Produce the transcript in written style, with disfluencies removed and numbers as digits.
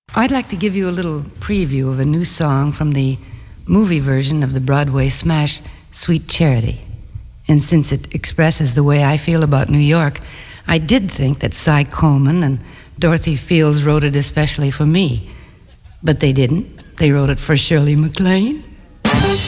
I'd like to give you a little preview of a new song from the movie version of the Broadway smash Sweet Charity. And since it expresses the way I feel about New York, I did think that Cy Coleman and Dorothy Fields wrote it especially for me. But they didn't. They wrote it for Shirley MacLaine.